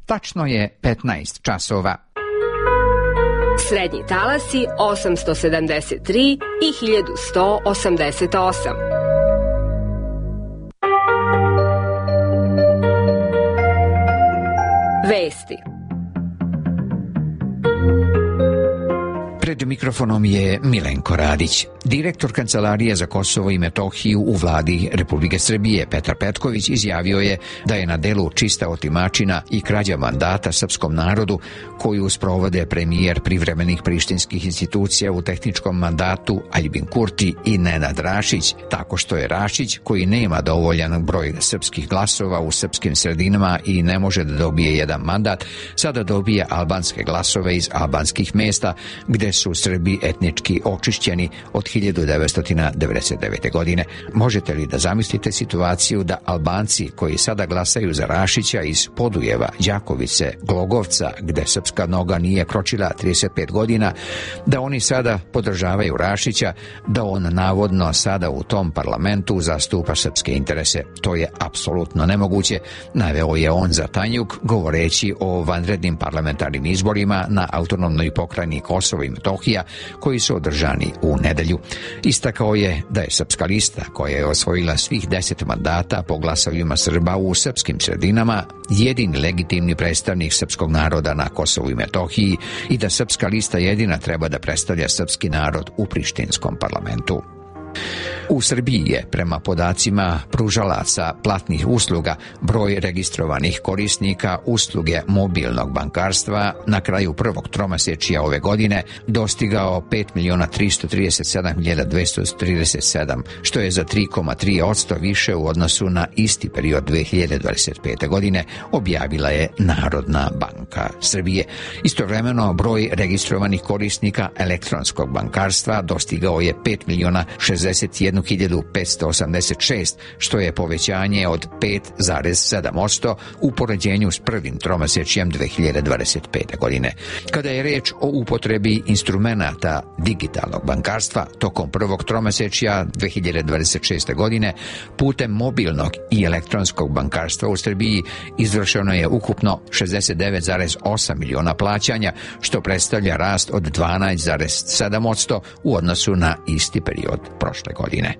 Tačno je 15 časova. Srednji talasi 873 i 1188. Vesti. Pred mikrofonom je Milenko Radić. Direktor Kancelarije za Kosovo i Metohiju u vladi Republike Srbije Petar Petković izjavio je da je na delu čista otimačina i krađa mandata srpskom narodu koju sprovode premijer privremenih prištinskih institucija u tehničkom mandatu Aljbin Kurti i Nenad Rašić, tako što je Rašić, koji nema dovoljan broj srpskih glasova u srpskim sredinama i ne može da dobije jedan mandat, sada dobije albanske glasove iz albanskih mesta gde su Srbi etnički očišćeni od 1999. godine. Možete li da zamislite situaciju da Albanci koji sada glasaju za Rašića iz Podujeva, Đakovice, Glogovca, gde srpska noga nije kročila 35 godina, da oni sada podržavaju Rašića, da on navodno sada u tom parlamentu zastupa srpske interese? To je apsolutno nemoguće, naveo je on za Tanjug, govoreći o vanrednim parlamentarnim izborima na autonomnoj pokrajini Kosovo i Metohija, koji su održani u nedelju. Istakao je da je Srpska lista, koja je osvojila svih 10 mandata po glasovima Srba u srpskim sredinama, jedini legitimni predstavnik srpskog naroda na Kosovu i Metohiji i da Srpska lista jedina treba da predstavlja srpski narod u prištinskom parlamentu. U Srbiji je, prema podacima pružalaca platnih usluga, broj registrovanih korisnika usluge mobilnog bankarstva na kraju prvog tromesečja ove godine dostigao 5.337.237, što je za 3,3% više u odnosu na isti period 2025. godine, objavila je Narodna banka Srbije. Istovremeno, broj registrovanih korisnika elektronskog bankarstva dostigao je 5.061.586, što je povećanje od 5,7% u poređenju s prvim tromesečjem 2025. godine. Kada je reč o upotrebi instrumenata digitalnog bankarstva, tokom prvog tromesečja 2026. godine putem mobilnog i elektronskog bankarstva u Srbiji izvršeno je ukupno 69,8 miliona plaćanja, što predstavlja rast od 12,7% u odnosu na isti period prošle godine.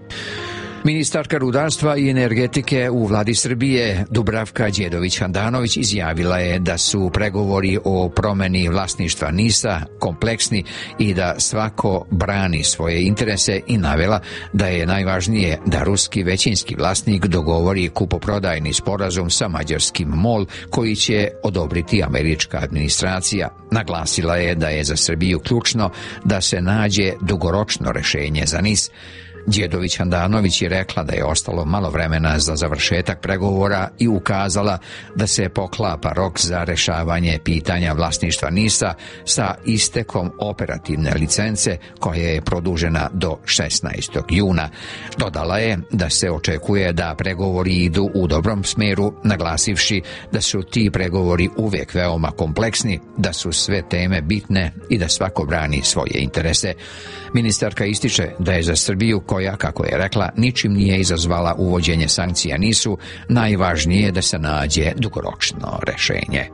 Ministarka rudarstva i energetike u vladi Srbije Dubravka Đedović-Handanović izjavila je da su pregovori o promeni vlasništva NIS-a kompleksni i da svako brani svoje interese i navela da je najvažnije da ruski većinski vlasnik dogovori kupoprodajni sporazum sa mađarskim MOL koji će odobriti američka administracija. Naglasila je da je za Srbiju ključno da se nađe dugoročno rešenje za NIS. Đedović-Handanović je rekla da je ostalo malo vremena za završetak pregovora i ukazala da se poklapa rok za rešavanje pitanja vlasništva NIS-a sa istekom operativne licence koja je produžena do 16. juna. Dodala je da se očekuje da pregovori idu u dobrom smeru, naglasivši da su ti pregovori uvijek veoma kompleksni, da su sve teme bitne i da svako brani svoje interese. Ministarka ističe da je za Srbiju, koja, kako je rekla, ničim nije izazvala uvođenje sankcija NIS-u, najvažnije da se nađe dugoročno rešenje.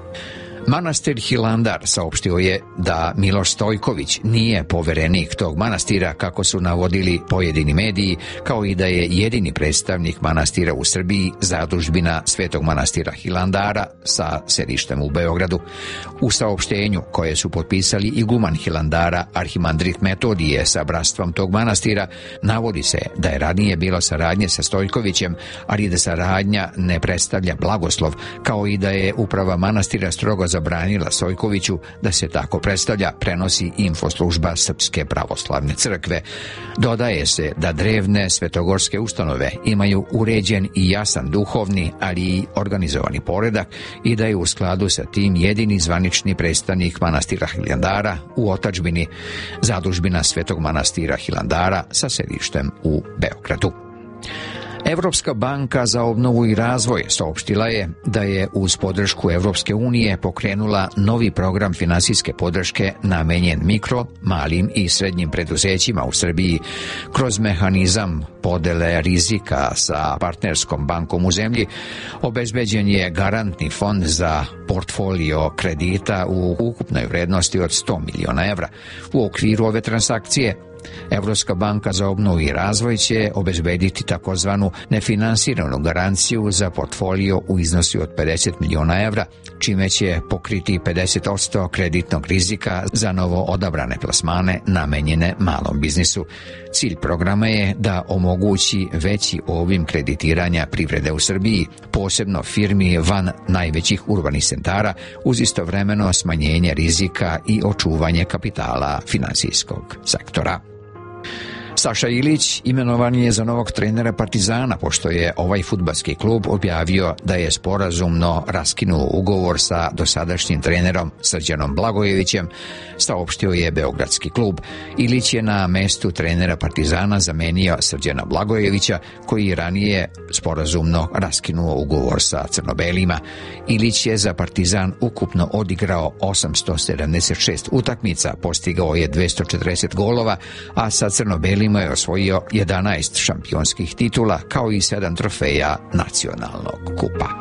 Manastir Hilandar saopštio je da Miloš Stojković nije poverenik tog manastira, kako su navodili pojedini mediji, kao i da je jedini predstavnik manastira u Srbiji zadužbina Svetog manastira Hilandara sa sedištem u Beogradu. U saopštenju koje su potpisali iguman Hilandara arhimandrit Metodije sa bratstvom tog manastira navodi se da je ranije bilo saradnje sa Stojkovićem, ali da saradnja ne predstavlja blagoslov, kao i da je uprava manastira strogo zabranila Stojkoviću da se tako predstavlja, prenosi infoslužba Srpske pravoslavne crkve. Dodaje se da drevne svetogorske ustanove imaju uređen i jasan duhovni, ali i organizovani poredak i da je u skladu sa tim jedini zvanični predstavnik manastira Hilandara u otadžbini zadužbina Svetog manastira Hilandara sa sedištem u Beogradu. Evropska banka za obnovu i razvoj saopštila je da je uz podršku Evropske unije pokrenula novi program finansijske podrške namenjen mikro, malim i srednjim preduzećima u Srbiji kroz mehanizam podele rizika sa partnerskom bankom u zemlji. Obezbeđen je garantni fond za portfolio kredita u ukupnoj vrednosti od 100 miliona evra. U okviru ove transakcije Evropska banka za obnovu i razvoj će obezbediti takozvanu nefinansiranu garanciju za portfolio u iznosu od 50 miliona evra, čime će pokriti 50% kreditnog rizika za novo odabrane plasmane namenjene malom biznisu. Cilj programa je da omogući veći obim kreditiranja privrede u Srbiji, posebno firmi van najvećih urbanih centara, uz istovremeno smanjenje rizika i očuvanje kapitala finansijskog sektora. Saša Ilić imenovan je za novog trenera Partizana, pošto je ovaj fudbalski klub objavio da je sporazumno raskinuo ugovor sa dosadašnjim trenerom Srđanom Blagojevićem, saopštio je beogradski klub. Ilić je na mestu trenera Partizana zamenio Srđana Blagojevića, koji je ranije sporazumno raskinuo ugovor sa crnobelima. Ilić je za Partizan ukupno odigrao 876 utakmica, postigao je 240 golova, a sa crnobelima je osvojio 11 šampionskih titula kao i 7 trofeja nacionalnog kupa.